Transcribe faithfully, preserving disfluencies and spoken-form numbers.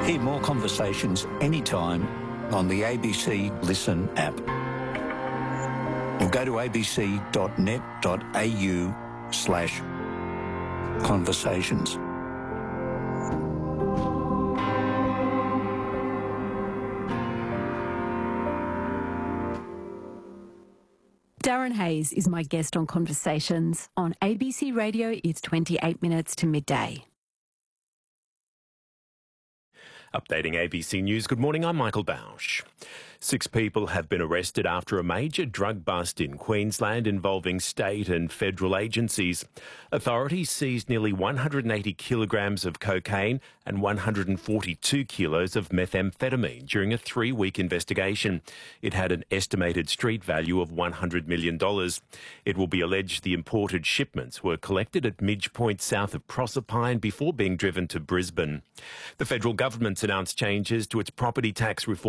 Hear more conversations anytime on the A B C Listen app. Or go to abc.net.au slash conversations. Darren Hayes is my guest on Conversations. On A B C Radio, it's twenty-eight minutes to midday. Updating A B C News. Good morning, I'm Michael Bausch. Six people have been arrested after a major drug bust in Queensland involving state and federal agencies. Authorities seized nearly one hundred eighty kilograms of cocaine and one hundred forty-two kilos of methamphetamine during a three-week investigation. It had an estimated street value of one hundred million dollars. It will be alleged the imported shipments were collected at Midge Point south of Proserpine before being driven to Brisbane. The federal government's announced changes to its property tax reform